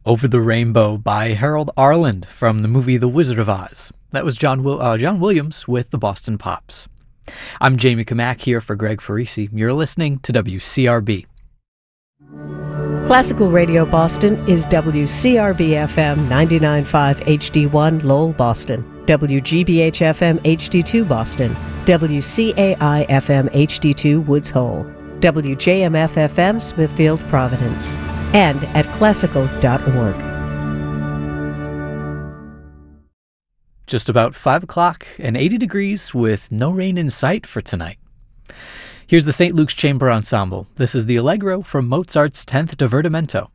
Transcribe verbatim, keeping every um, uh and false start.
Over the Rainbow by Harold Arlen from the movie The Wizard of Oz. That was John, Will- uh, John Williams with the Boston Pops. I'm Jamie Kamak here for Greg Farisi. You're listening to W C R B. Classical Radio Boston is W C R B F M ninety-nine point five H D one Lowell, Boston, W G B H F M H D two Boston, W C A I F M H D two Woods Hole, W J M F F M Smithfield, Providence, and at classical dot org. Just about five o'clock and eighty degrees with no rain in sight for tonight. Here's the Saint Luke's Chamber Ensemble. This is the Allegro from Mozart's tenth Divertimento.